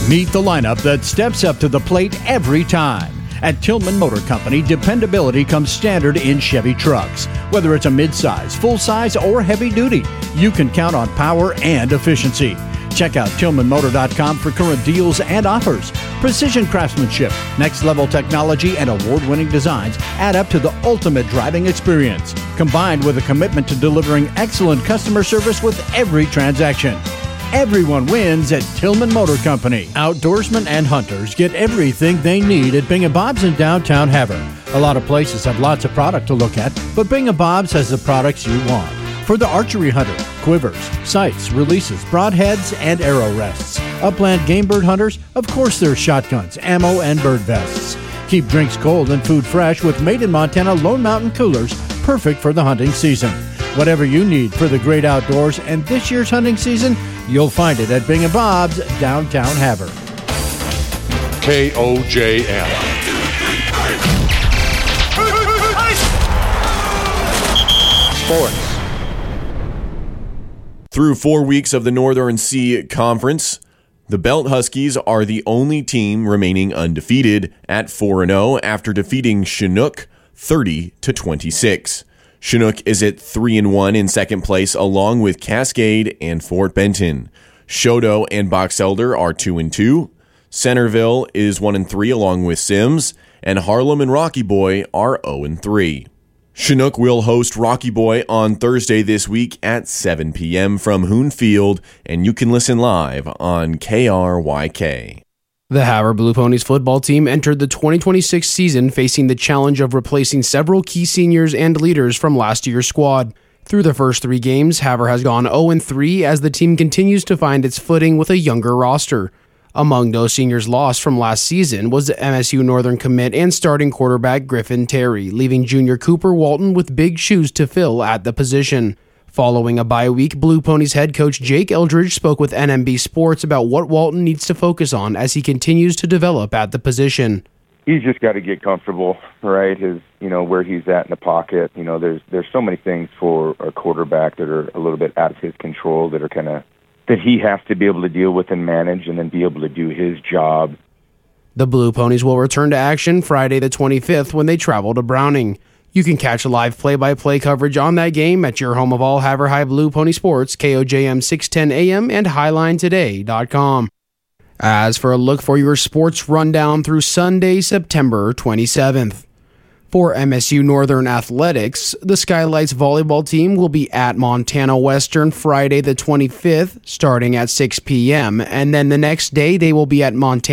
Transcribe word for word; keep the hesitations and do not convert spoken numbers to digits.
Meet the lineup that steps up to the plate every time. At Tillman Motor Company, dependability comes standard in Chevy trucks. Whether it's a midsize, full-size, or heavy-duty, you can count on power and efficiency. Check out Tillman Motor dot com for current deals and offers. Precision craftsmanship, next-level technology, and award-winning designs add up to the ultimate driving experience, combined with a commitment to delivering excellent customer service with every transaction. Everyone wins at Tillman Motor Company. Outdoorsmen and hunters get everything they need at Bing and Bob's in downtown Havre. A lot of places have lots of product to look at, but Bing and Bob's has the products you want. For the archery hunter, quivers, sights, releases, broadheads, and arrow rests. Upland game bird hunters, of course there's shotguns, ammo, and bird vests. Keep drinks cold and food fresh with Made in Montana Lone Mountain coolers, perfect for the hunting season. Whatever you need for the great outdoors and this year's hunting season, you'll find it at Bing and Bob's, downtown Havre. K O J M. Sports. Through four weeks of the Northern Sea Conference, the Belt Huskies are the only team remaining undefeated at four and oh after defeating Chinook thirty to twenty-six. Chinook is at three and one in second place along with Cascade and Fort Benton. Choteau and Box Elder are two and two. Centerville is one and three along with Sims, and Harlem and Rocky Boy are oh and three. Chinook will host Rocky Boy on Thursday this week at seven p.m. from Hoon Field, and you can listen live on K R Y K. The Havre Blue Ponies football team entered the twenty twenty-six season facing the challenge of replacing several key seniors and leaders from last year's squad. Through the first three games, Havre has gone oh and three as the team continues to find its footing with a younger roster. Among those seniors lost from last season was the M S U Northern commit and starting quarterback Griffin Terry, leaving junior Cooper Walton with big shoes to fill at the position. Following a bye week, Blue Ponies head coach Jake Eldridge spoke with N M B Sports about what Walton needs to focus on as he continues to develop at the position. He's just got to get comfortable, right? His, you know, where he's at in the pocket. You know, there's there's so many things for a quarterback that are a little bit out of his control that are kind of that he has to be able to deal with and manage, and then be able to do his job. The Blue Ponies will return to action Friday the twenty-fifth when they travel to Browning. You can catch live play-by-play coverage on that game at your home of all Havre High Blue Pony Sports, K O J M six ten A M and highline today dot com. As for a look for your sports rundown through Sunday, September twenty-seventh. For M S U Northern Athletics, the Skylights volleyball team will be at Montana Western Friday the twenty-fifth, starting at six p.m., and then the next day they will be at Montana